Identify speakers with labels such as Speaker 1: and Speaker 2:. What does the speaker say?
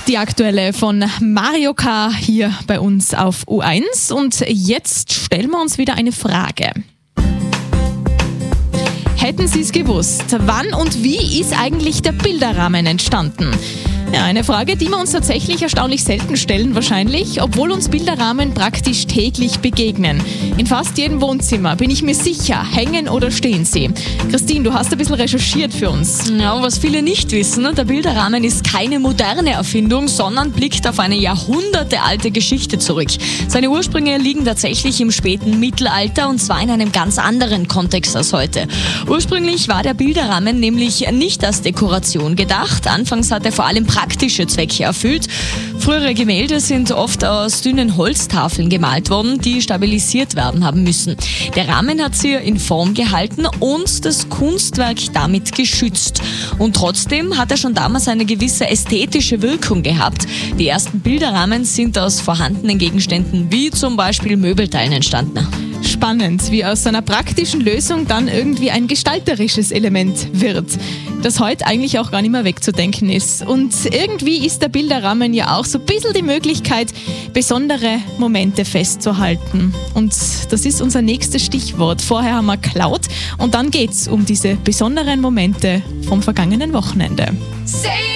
Speaker 1: Die aktuelle von Mario K. hier bei uns auf U1. Und jetzt stellen wir uns wieder eine Frage. Hätten Sie es gewusst, wann und wie ist eigentlich der Bilderrahmen entstanden? Ja, eine Frage, die wir uns tatsächlich erstaunlich selten stellen wahrscheinlich, obwohl uns Bilderrahmen praktisch täglich begegnen. In fast jedem Wohnzimmer, bin ich mir sicher, hängen oder stehen sie. Christine, du hast ein bisschen recherchiert für uns.
Speaker 2: Ja, was viele nicht wissen, der Bilderrahmen ist keine moderne Erfindung, sondern blickt auf eine jahrhundertealte Geschichte zurück. Seine Ursprünge liegen tatsächlich im späten Mittelalter und zwar in einem ganz anderen Kontext als heute. Ursprünglich war der Bilderrahmen nämlich nicht als Dekoration gedacht. Anfangs hat er vor allem praktische Zwecke erfüllt. Frühere Gemälde sind oft aus dünnen Holztafeln gemalt worden, die stabilisiert werden haben müssen. Der Rahmen hat sie in Form gehalten und das Kunstwerk damit geschützt. Und trotzdem hat er schon damals eine gewisse ästhetische Wirkung gehabt. Die ersten Bilderrahmen sind aus vorhandenen Gegenständen wie zum Beispiel Möbelteilen entstanden.
Speaker 1: Spannend, wie aus einer praktischen Lösung dann irgendwie ein gestalterisches Element wird, das heute eigentlich auch gar nicht mehr wegzudenken ist. Und irgendwie ist der Bilderrahmen ja auch so ein bisschen die Möglichkeit, besondere Momente festzuhalten. Und das ist unser nächstes Stichwort. Vorher haben wir Cloud und dann geht's um diese besonderen Momente vom vergangenen Wochenende.
Speaker 3: Say